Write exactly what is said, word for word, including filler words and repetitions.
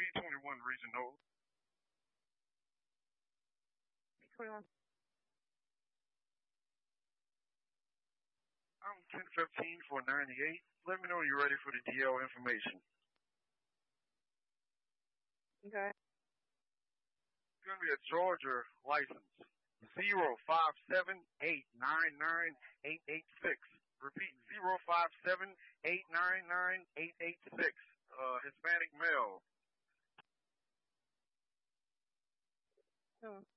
twenty-one regional. twenty-one. I'm ten fifteen for ninety-eight. Let me know when you're ready for the D L information. Okay. It's going to be a Georgia license. Zero five seven eight nine nine eight eight six. Repeat, zero five seven eight nine nine eight eight six. Uh, Hispanic male. Oh.